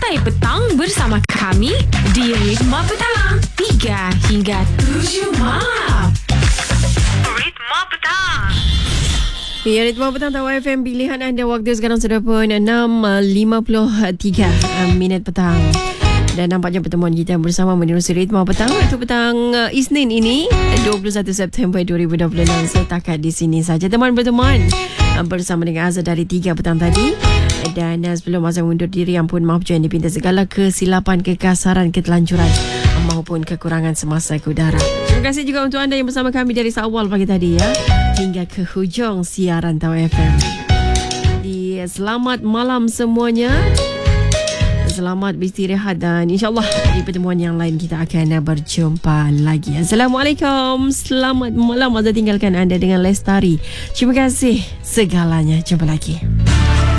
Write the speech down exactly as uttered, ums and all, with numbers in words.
Mulai petang bersama kami di Ritma Petang, tiga hingga tujuh malam. Ritma Petang. Ya, Ritma Petang Tawar F M, pilihan anda. Waktu sekarang sudah pun enam lima puluh tiga minit petang. Dan nampaknya pertemuan kita bersama menerusi Ritma Petang untuk petang uh, Isnin ini, dua puluh satu September dua ribu dua puluh enam. Setakat di sini saja teman berteman uh, bersama dengan Azhar dari tiga petang tadi. Dan uh, sebelum Azhar mundur diri, ampun maaf Johan, dipinta segala kesilapan, kekasaran, ketelanjuran uh, maupun kekurangan semasa ke udara. Terima kasih juga untuk anda yang bersama kami dari awal pagi tadi ya hingga ke hujung siaran Tawar F M. Di selamat malam semuanya. Selamat beristirahat dan insyaAllah di pertemuan yang lain kita akan berjumpa lagi. Assalamualaikum. Selamat malam. Azhar tinggalkan anda dengan Lestari. Terima kasih segalanya. Jumpa lagi.